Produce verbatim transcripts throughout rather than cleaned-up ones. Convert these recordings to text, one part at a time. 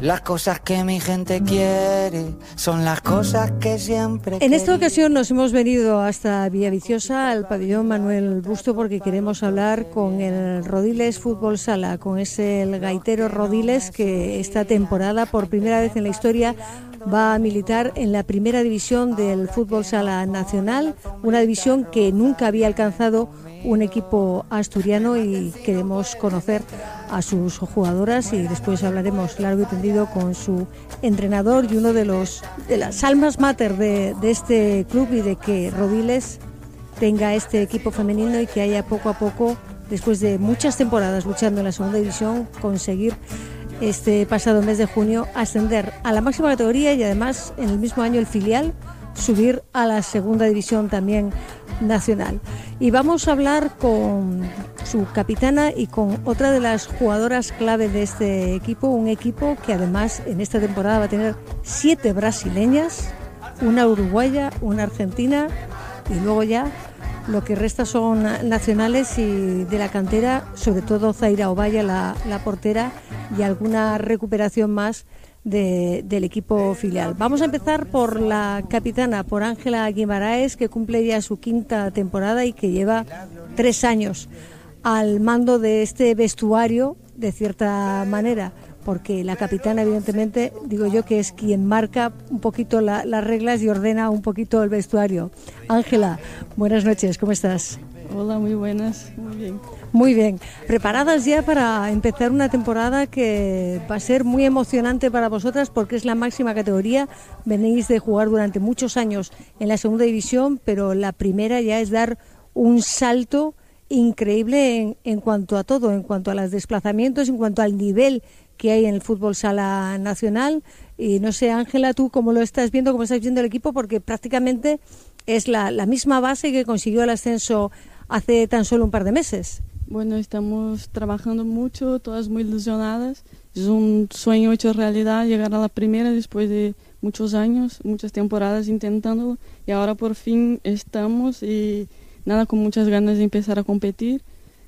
Las cosas que mi gente quiere son las cosas que siempre En esta ocasión nos hemos venido hasta Villaviciosa, al pabellón Manuel Busto, porque queremos hablar con el Rodiles Fútbol Sala, con ese el gaitero Rodiles que esta temporada, por primera vez en la historia, va a militar en la primera división del Fútbol Sala Nacional, una división que nunca había alcanzado un equipo asturiano, y queremos conocer a sus jugadoras y después hablaremos largo y tendido con su entrenador y uno de los de las almas mater de, de este club, y de que Rodiles tenga este equipo femenino y que haya poco a poco, después de muchas temporadas luchando en la segunda división, conseguir este pasado mes de junio ascender a la máxima categoría y además en el mismo año el filial subir a la segunda división también nacional. Y vamos a hablar con su capitana y con otra de las jugadoras clave de este equipo, un equipo que además en esta temporada va a tener siete brasileñas, una uruguaya, una argentina, y luego ya lo que resta son nacionales y de la cantera, sobre todo Zaira Ovalla, la, la portera, y alguna recuperación más de, del equipo filial. Vamos a empezar por la capitana, por Ángela Guimaraes, que cumple ya su quinta temporada y que lleva tres años al mando de este vestuario, de cierta manera, porque la capitana, evidentemente, digo yo que es quien marca un poquito la, las reglas y ordena un poquito el vestuario. Ángela, buenas noches, ¿cómo estás? Hola, muy buenas, muy bien. Muy bien, preparadas ya para empezar una temporada que va a ser muy emocionante para vosotras, porque es la máxima categoría. Venís de jugar durante muchos años en la segunda división, pero la primera ya es dar un salto increíble en, en cuanto a todo, en cuanto a los desplazamientos, en cuanto al nivel que hay en el fútbol sala nacional. Y no sé, Ángela, tú cómo lo estás viendo, cómo estás viendo el equipo, porque prácticamente es la, la misma base que consiguió el ascenso hace tan solo un par de meses. Bueno, estamos trabajando mucho, todas muy ilusionadas. Es un sueño hecho realidad llegar a la primera después de muchos años, muchas temporadas intentándolo, y ahora por fin estamos, y nada, con muchas ganas de empezar a competir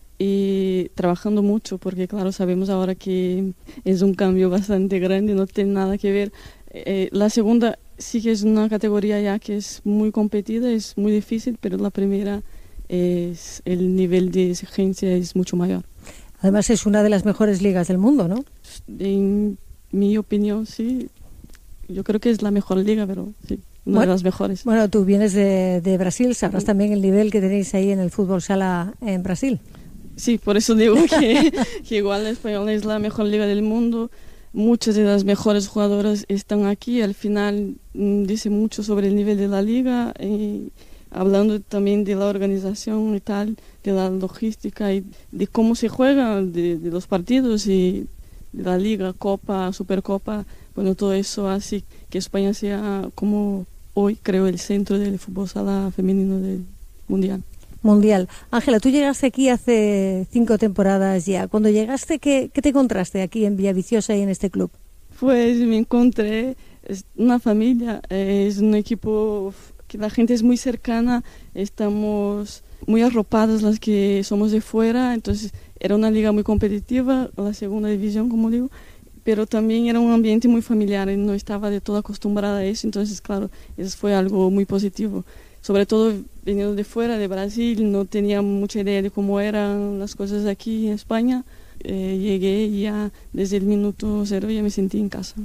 y trabajando mucho, porque claro, sabemos ahora que es un cambio bastante grande, no tiene nada que ver. Eh, la segunda sí que es una categoría ya que es muy competida, es muy difícil, pero la primera es, el nivel de exigencia es mucho mayor. Además es una de las mejores ligas del mundo, ¿no? En mi opinión, sí. Yo creo que es la mejor liga, pero sí, una bueno, de las mejores. Bueno, tú vienes de, de Brasil, sabrás también el nivel que tenéis ahí en el fútbol sala en Brasil. Sí, por eso digo que, que igual la española es la mejor liga del mundo. Muchas de las mejores jugadoras están aquí. Al final mmm, dice mucho sobre el nivel de la liga, y hablando también de la organización y tal, de la logística y de cómo se juega, de, de los partidos y de la liga, Copa, Supercopa. Bueno, todo eso hace que España sea, como hoy creo, el centro del fútbol sala femenino del mundial. Mundial. Ángela, tú llegaste aquí hace cinco temporadas ya. Cuando llegaste, ¿qué, qué te encontraste aquí en Villaviciosa y en este club? Pues me encontré, es una familia, es un equipo que la gente es muy cercana, estamos muy arropadas las que somos de fuera, entonces era una liga muy competitiva, la segunda división, como digo, pero también era un ambiente muy familiar y no estaba de todo acostumbrada a eso, entonces claro, eso fue algo muy positivo. Sobre todo veniendo de fuera, de Brasil, no tenía mucha idea de cómo eran las cosas aquí en España. Eh, llegué y ya desde el minuto cero ya me sentí en casa.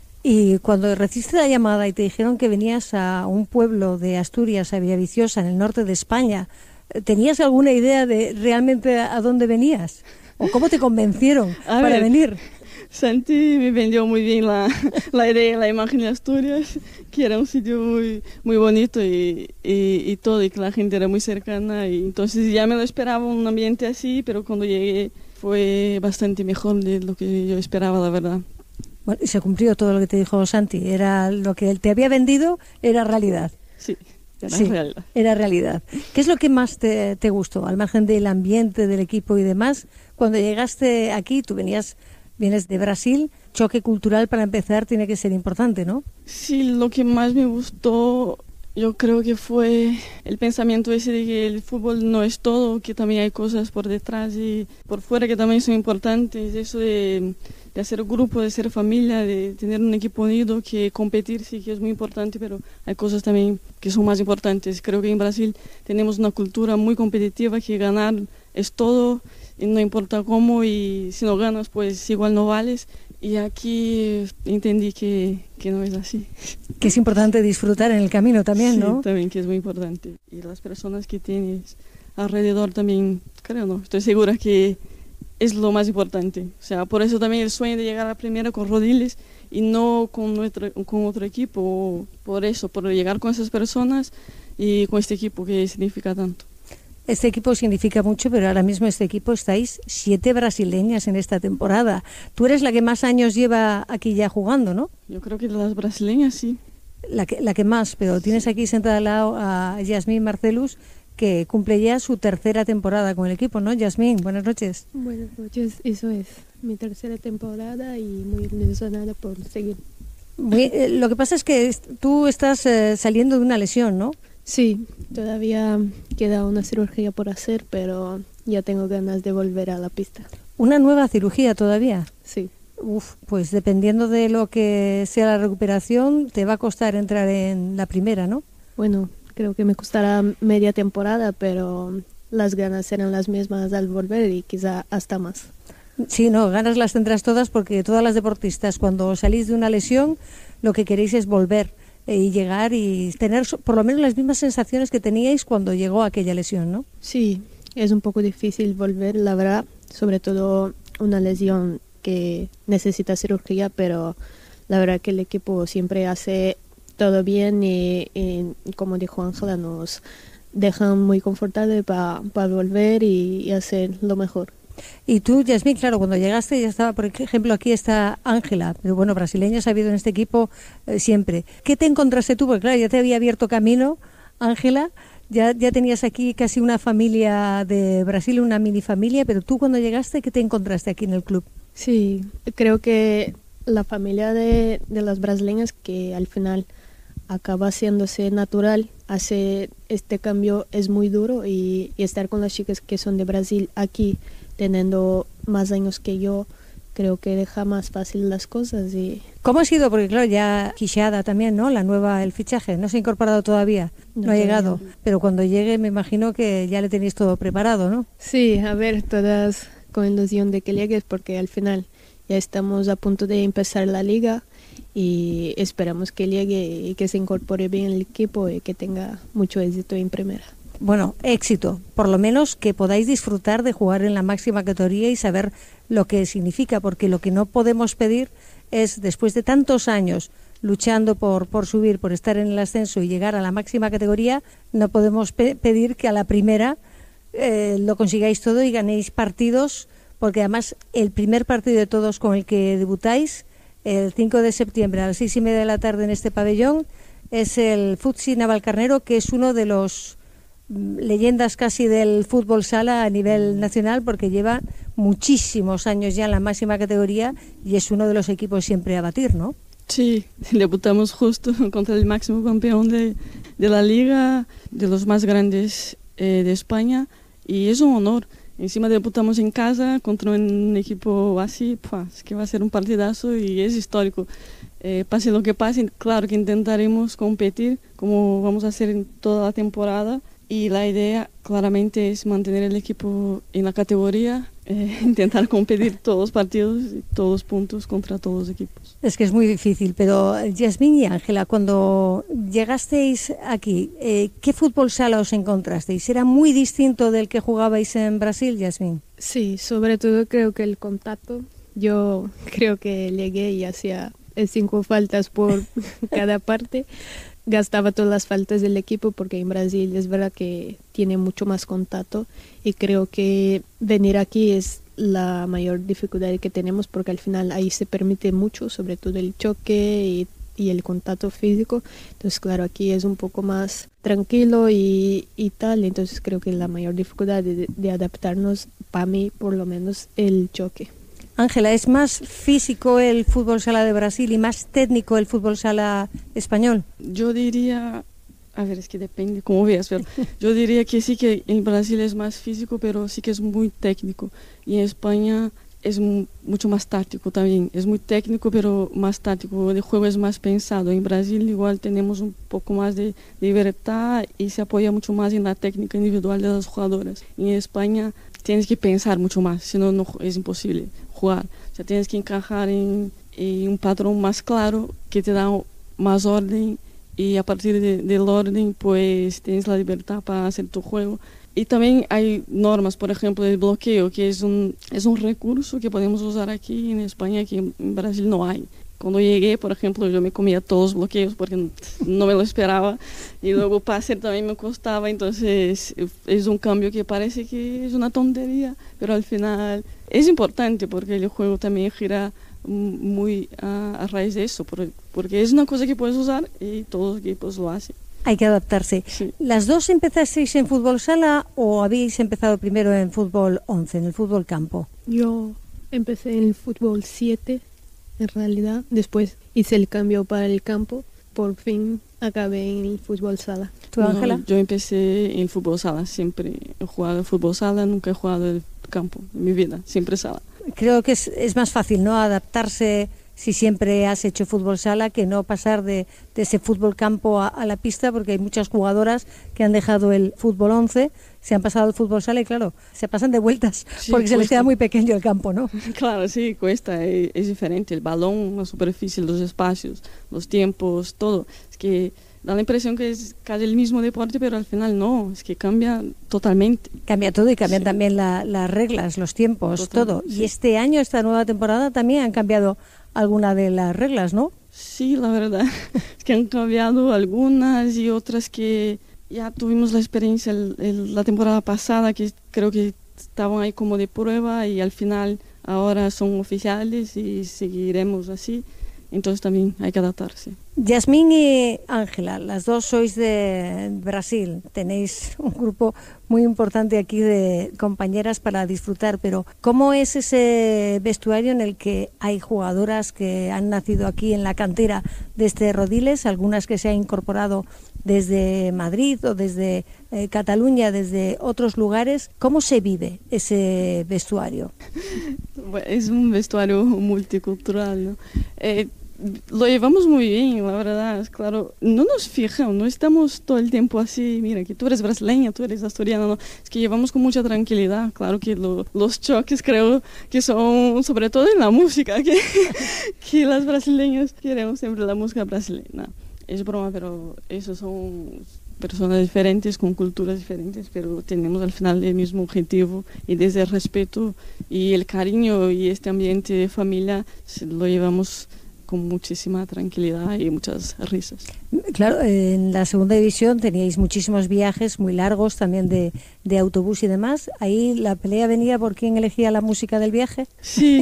Y cuando recibiste la llamada y te dijeron que venías a un pueblo de Asturias, a Villaviciosa, en el norte de España, ¿tenías alguna idea de realmente a dónde venías? ¿O cómo te convencieron a para ver, venir? Santi me vendió muy bien la, la idea, la imagen de Asturias, que era un sitio muy, muy bonito y, y, y todo, y que la gente era muy cercana. Y entonces ya me lo esperaba, un ambiente así, pero cuando llegué fue bastante mejor de lo que yo esperaba, la verdad. Bueno, y se cumplió todo lo que te dijo Santi, era lo que él te había vendido, era realidad. Sí, era sí, realidad. Era realidad. ¿Qué es lo que más te, te gustó, al margen del ambiente, del equipo y demás? Cuando llegaste aquí, tú venías, vienes de Brasil, choque cultural para empezar tiene que ser importante, ¿no? Sí, lo que más me gustó, yo creo que fue el pensamiento ese de que el fútbol no es todo, que también hay cosas por detrás y por fuera que también son importantes, eso de de hacer grupo, de ser familia, de tener un equipo unido, que competir sí que es muy importante, pero hay cosas también que son más importantes. Creo que en Brasil tenemos una cultura muy competitiva, que ganar es todo, y no importa cómo, y si no ganas pues igual no vales. Y aquí entendí que, que no es así. Que es importante disfrutar en el camino también, sí, ¿no? Sí, también que es muy importante. Y las personas que tienes alrededor también, creo, no, estoy segura que es lo más importante. O sea, por eso también el sueño de llegar a la primera con Rodiles y no con, nuestro, con otro equipo. Por eso, por llegar con esas personas y con este equipo que significa tanto. Este equipo significa mucho, pero ahora mismo este equipo estáis siete brasileñas en esta temporada. Tú eres la que más años lleva aquí ya jugando, ¿no? Yo creo que las brasileñas sí. La que, la que más, pero tienes aquí sentada al lado a Yasmín Marcelus, que cumple ya su tercera temporada con el equipo, ¿no? Yasmín, buenas noches. Buenas noches, eso es mi tercera temporada y muy ilusionada por seguir. Muy, eh, lo que pasa es que tú estás eh, saliendo de una lesión, ¿no? Sí, todavía queda una cirugía por hacer, pero ya tengo ganas de volver a la pista. ¿Una nueva cirugía todavía? Sí. Uf, pues dependiendo de lo que sea la recuperación, te va a costar entrar en la primera, ¿no? Bueno, creo que me costará media temporada, pero las ganas serán las mismas al volver y quizá hasta más. Sí, no, ganas las tendrás todas porque todas las deportistas cuando salís de una lesión lo que queréis es volver y llegar y tener por lo menos las mismas sensaciones que teníais cuando llegó aquella lesión, ¿no? Sí, es un poco difícil volver, la verdad, sobre todo una lesión que necesita cirugía, pero la verdad que el equipo siempre hace todo bien y, y como dijo Ángela, nos dejan muy confortables para pa volver y, y hacer lo mejor. Y tú, Yasmín, claro, cuando llegaste ya estaba, por ejemplo, aquí está Ángela, pero bueno, brasileñas ha habido en este equipo eh, siempre. ¿Qué te encontraste tú? Porque claro, ya te había abierto camino, Ángela, ya, ya tenías aquí casi una familia de Brasil, una mini familia, pero tú cuando llegaste, ¿qué te encontraste aquí en el club? Sí, creo que la familia de, de las brasileñas, que al final acaba haciéndose natural, hace este cambio es muy duro y, y estar con las chicas que son de Brasil aquí, teniendo más años que yo, creo que deja más fácil las cosas. Y ¿Cómo ha sido? Porque claro, ya Quixada también, ¿no? La nueva, el fichaje, no se ha incorporado todavía, no, no ha llegado, pero cuando llegue me imagino que ya le tenéis todo preparado, ¿no? Sí, a ver, todas con ilusión de que llegues, porque al final ya estamos a punto de empezar la liga y esperamos que llegue y que se incorpore bien el equipo y que tenga mucho éxito en primera. Bueno, éxito, por lo menos que podáis disfrutar de jugar en la máxima categoría y saber lo que significa, porque lo que no podemos pedir es, después de tantos años luchando por, por subir, por estar en el ascenso y llegar a la máxima categoría, no podemos pe- pedir que a la primera eh, lo consigáis todo y ganéis partidos, porque además el primer partido de todos con el que debutáis, el cinco de septiembre a las seis y media de la tarde en este pabellón, es el Futsi Navalcarnero, que es uno de los leyendas casi del fútbol sala a nivel nacional, porque lleva muchísimos años ya en la máxima categoría y es uno de los equipos siempre a batir, ¿no? Sí, debutamos justo contra el máximo campeón de, de la liga, de los más grandes eh, de España, y es un honor. Encima debutamos en casa contra un equipo así, pues, es que va a ser un partidazo y es histórico. Eh, pase lo que pase, claro que intentaremos competir como vamos a hacer en toda la temporada. Y la idea claramente es mantener el equipo en la categoría, eh, intentar competir todos los partidos y todos los puntos contra todos los equipos. Es que es muy difícil, pero Yasmín y Ángela, cuando llegasteis aquí, eh, ¿qué fútbol sala os encontrasteis? ¿Era muy distinto del que jugabais en Brasil, Yasmín? Sí, sobre todo creo que el contacto. Yo creo que llegué y hacía cinco faltas por cada parte. Gastaba todas las faltas del equipo porque en Brasil es verdad que tiene mucho más contacto y creo que venir aquí es la mayor dificultad que tenemos porque al final ahí se permite mucho, sobre todo el choque y, y el contacto físico. Entonces claro, aquí es un poco más tranquilo y, y tal, entonces creo que la mayor dificultad de, de adaptarnos, para mí por lo menos, el choque. Ángela, ¿es más físico el fútbol sala de Brasil y más técnico el fútbol sala español? Yo diría, a ver, es que depende cómo veas, pero yo diría que sí que en Brasil es más físico, pero sí que es muy técnico. Y en España es mucho más táctico también. Es muy técnico, pero más táctico. El juego es más pensado. En Brasil igual tenemos un poco más de libertad y se apoya mucho más en la técnica individual de las jugadoras. En España tienes que pensar mucho más, si no, no es imposible jugar. O sea, tienes que encajar en, en un patrón más claro que te da más orden, y a partir de, del orden pues tienes la libertad para hacer tu juego. Y también hay normas, por ejemplo, el bloqueo, que es un, es un recurso que podemos usar aquí en España, que en Brasil no hay. Cuando llegué, por ejemplo, yo me comía todos los bloqueos porque no me lo esperaba, y luego pase también me costaba. Entonces es un cambio que parece que es una tontería, pero al final es importante porque el juego también gira muy a, a raíz de eso, porque es una cosa que puedes usar y todos los equipos lo hacen. Hay que adaptarse. Sí. ¿Las dos empezasteis en fútbol sala o habéis empezado primero en fútbol once, en el fútbol campo? Yo empecé en el fútbol siete, en realidad. Después hice el cambio para el campo. Por fin acabé en el fútbol sala. ¿Tú, Ángela? No, yo empecé en el fútbol sala. Siempre he jugado en fútbol sala, nunca he jugado en el campo en mi vida, siempre sala. Creo que es, es más fácil, ¿no?, adaptarse si siempre has hecho fútbol sala, que no pasar de, de ese fútbol campo a, a la pista, porque hay muchas jugadoras que han dejado el fútbol once, se han pasado al fútbol sala y claro, se pasan de vueltas, sí, porque cuesta. Se les queda muy pequeño el campo, ¿no? Claro, sí, cuesta, es, es diferente, el balón, la superficie, los espacios, los tiempos, todo. Es que da la impresión que es casi el mismo deporte, pero al final no, es que cambia totalmente. Cambia todo y cambian sí. también la, las reglas, los tiempos, Total, todo. Sí. Y este año, esta nueva temporada, también han cambiado alguna de las reglas, ¿no? Sí, la verdad, es que han cambiado algunas y otras que ya tuvimos la experiencia el, el, la temporada pasada, que creo que estaban ahí como de prueba y al final ahora son oficiales y seguiremos así. Entonces también hay que adaptarse. Yasmín y Ángela, las dos sois de Brasil, tenéis un grupo muy importante aquí de compañeras para disfrutar, pero ¿cómo es ese vestuario en el que hay jugadoras que han nacido aquí en la cantera de este Rodiles, algunas que se han incorporado desde Madrid o desde eh, Cataluña, desde otros lugares? ¿Cómo se vive ese vestuario? Es un vestuario multicultural, ¿no? Eh, lo llevamos muy bien, la verdad, es claro, no nos fijamos, no estamos todo el tiempo así, mira, que tú eres brasileña, tú eres asturiana, no, es que llevamos con mucha tranquilidad. Claro que lo, los choques creo que son sobre todo en la música, que, que las brasileñas queremos siempre la música brasileña. Es broma, pero esos son personas diferentes, con culturas diferentes, pero tenemos al final el mismo objetivo, y desde el respeto y el cariño y este ambiente de familia lo llevamos con muchísima tranquilidad y muchas risas. Claro, en la segunda división teníais muchísimos viajes muy largos, también de, de autobús y demás. ¿Ahí la pelea venía por quién elegía la música del viaje? Sí,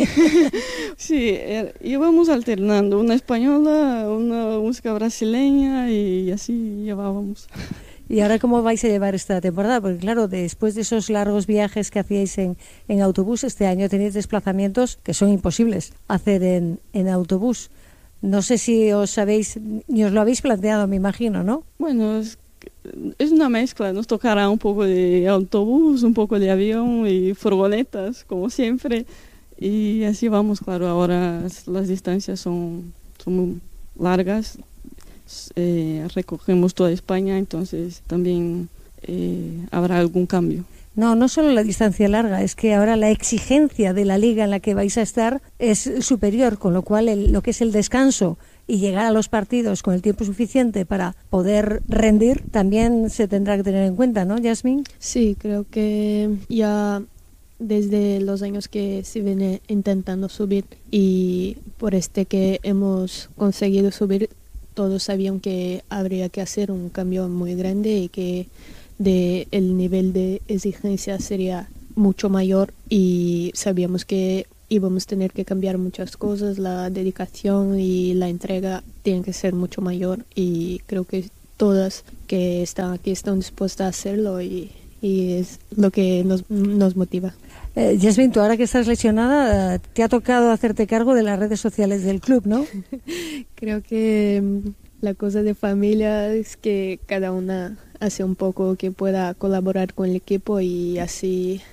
sí, er, íbamos alternando, una española, una música brasileña y así llevábamos. ¿Y ahora cómo vais a llevar esta temporada? Porque claro, después de esos largos viajes que hacíais en, en autobús, este año tenéis desplazamientos que son imposibles hacer en, en autobús. No sé si os sabéis, ni os lo habéis planteado, me imagino, ¿no? Bueno, es, es una mezcla, nos tocará un poco de autobús, un poco de avión y furgonetas, como siempre, y así vamos. Claro, ahora las distancias son, son muy largas. Eh, recogemos toda España, entonces también eh, habrá algún cambio. No, no solo la distancia larga, es que ahora la exigencia de la liga en la que vais a estar es superior, con lo cual el, lo que es el descanso y llegar a los partidos con el tiempo suficiente para poder rendir también se tendrá que tener en cuenta, ¿no, Yasmín? Sí, creo que ya desde los años que se viene intentando subir y por este que hemos conseguido subir, todos sabían que habría que hacer un cambio muy grande y que de el nivel de exigencia sería mucho mayor, y sabíamos que íbamos a tener que cambiar muchas cosas, la dedicación y la entrega tienen que ser mucho mayor, y creo que todas que están aquí están dispuestas a hacerlo, y, y es lo que nos, nos motiva. Eh, Yasmín, tú ahora que estás lesionada, te ha tocado hacerte cargo de las redes sociales del club, ¿no? Creo que la cosa de familia es que cada una hace un poco que pueda colaborar con el equipo, y así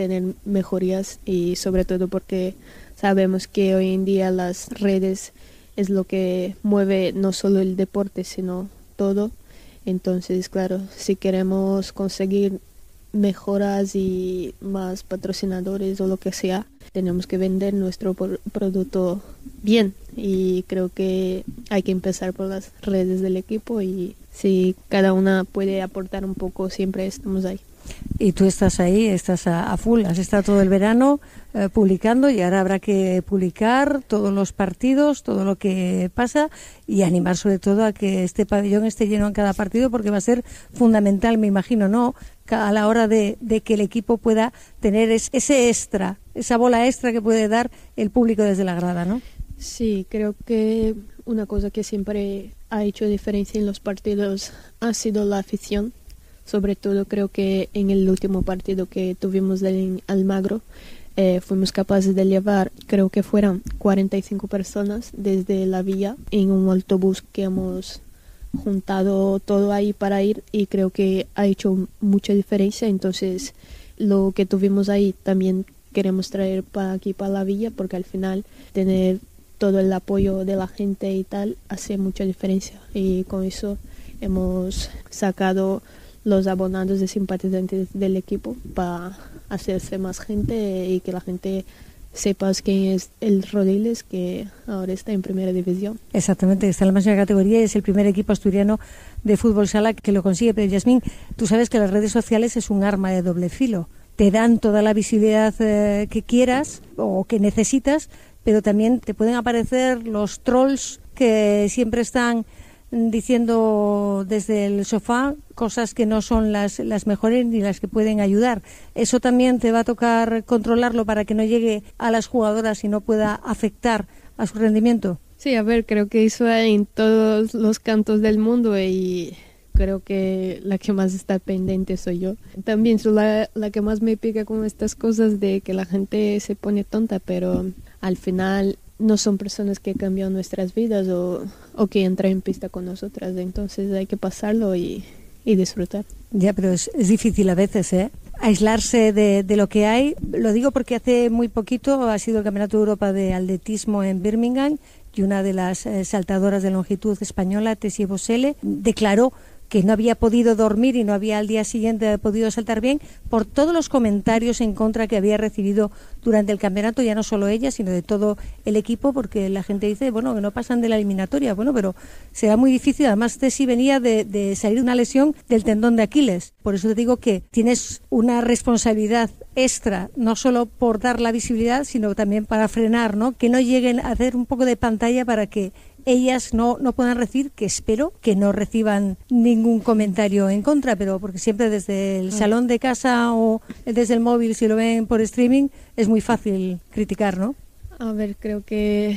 tener mejorías y sobre todo porque sabemos que hoy en día las redes es lo que mueve no solo el deporte sino todo. Entonces, claro, si queremos conseguir mejoras y más patrocinadores o lo que sea, tenemos que vender nuestro por- producto bien y creo que hay que empezar por las redes del equipo y si cada una puede aportar un poco, siempre estamos ahí. Y tú estás ahí, estás a, a full, has estado todo el verano eh, publicando y ahora habrá que publicar todos los partidos, todo lo que pasa y animar sobre todo a que este pabellón esté lleno en cada partido porque va a ser fundamental, me imagino, ¿no? A la hora de, de que el equipo pueda tener es, ese extra, esa bola extra que puede dar el público desde la grada, ¿no? Sí, creo que una cosa que siempre ha hecho diferencia en los partidos ha sido la afición. Sobre todo creo que en el último partido que tuvimos en Almagro eh, fuimos capaces de llevar, creo que fueron cuarenta y cinco personas desde la villa en un autobús que hemos juntado todo ahí para ir y creo que ha hecho mucha diferencia. Entonces lo que tuvimos ahí también queremos traer para aquí, para la villa, porque al final tener todo el apoyo de la gente y tal hace mucha diferencia y con eso hemos sacado los abonados de simpatizantes del equipo para hacerse más gente y que la gente sepa quién es el Rodiles, que ahora está en primera división. Exactamente, está en la máxima categoría y es el primer equipo asturiano de fútbol sala que lo consigue. Pero Yasmín, tú sabes que las redes sociales es un arma de doble filo. Te dan toda la visibilidad eh, que quieras o que necesitas, pero también te pueden aparecer los trolls que siempre están diciendo desde el sofá cosas que no son las, las mejores ni las que pueden ayudar. Eso también te va a tocar controlarlo para que no llegue a las jugadoras y no pueda afectar a su rendimiento. Sí, a ver, creo que eso hay en todos los cantos del mundo y creo que la que más está pendiente soy yo. También soy la, la que más me pica con estas cosas de que la gente se pone tonta, pero al final no son personas que cambian nuestras vidas o, o que entran en pista con nosotras, entonces hay que pasarlo y, y disfrutar. Ya, pero es, es difícil a veces, ¿eh? Aislarse de, de lo que hay. Lo digo porque hace muy poquito ha sido el Campeonato de Europa de Atletismo en Birmingham y una de las eh, saltadoras de longitud española, Tessie Bosele, declaró que no había podido dormir y no había al día siguiente podido saltar bien por todos los comentarios en contra que había recibido durante el campeonato, ya no solo ella, sino de todo el equipo, porque la gente dice, bueno, que no pasan de la eliminatoria. Bueno, pero será muy difícil. Además, Tessie venía de, de salir de una lesión del tendón de Aquiles. Por eso te digo que tienes una responsabilidad extra, no solo por dar la visibilidad, sino también para frenar, ¿no? Que no lleguen a hacer un poco de pantalla para que ellas no, no puedan recibir, que espero que no reciban ningún comentario en contra, pero porque siempre desde el salón de casa o desde el móvil, si lo ven por streaming, es muy fácil criticar, ¿no? A ver, creo que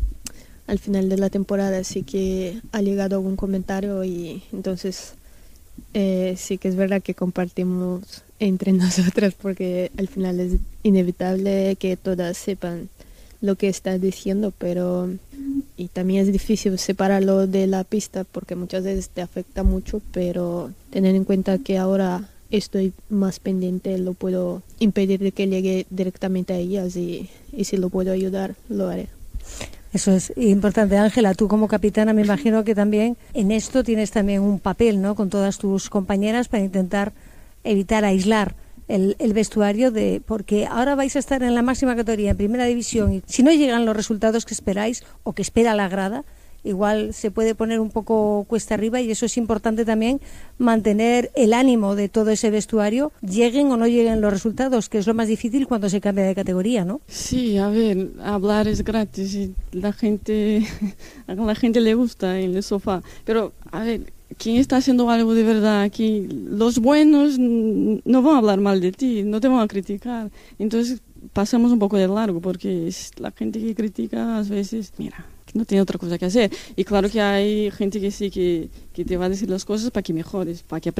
al final de la temporada sí que ha llegado algún comentario y entonces eh, sí que es verdad que compartimos entre nosotras porque al final es inevitable que todas sepan lo que estás diciendo, pero y también es difícil separarlo de la pista porque muchas veces te afecta mucho, pero tener en cuenta que ahora estoy más pendiente, lo puedo impedir de que llegue directamente a ellas y, y si lo puedo ayudar, lo haré. Eso es importante. Ángela, tú como capitana me imagino que también en esto tienes también un papel, ¿no?, con todas tus compañeras para intentar evitar aislar El, el vestuario, de porque ahora vais a estar en la máxima categoría, en primera división, y si no llegan los resultados que esperáis o que espera la grada, igual se puede poner un poco cuesta arriba y eso es importante también, mantener el ánimo de todo ese vestuario, lleguen o no lleguen los resultados, que es lo más difícil cuando se cambia de categoría, ¿no? Sí, a ver, hablar es gratis y la gente, a la gente le gusta en el sofá, pero a ver, ¿quién está haciendo algo de verdad aquí? Los buenos no van a hablar mal de ti, no te van a criticar. Entonces pasamos un poco de largo porque es la gente que critica a veces, mira, que no tiene otra cosa que hacer. Y claro que hay gente que sí, que, que te va a decir las cosas para que mejores, para que